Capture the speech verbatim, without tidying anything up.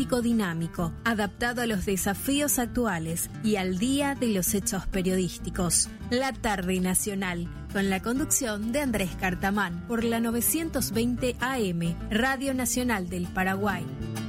periodístico dinámico, adaptado a los desafíos actuales y al día de los hechos periodísticos. La Tarde Nacional, con la conducción de Andrés Cartamán, por la novecientos veinte A M, Radio Nacional del Paraguay.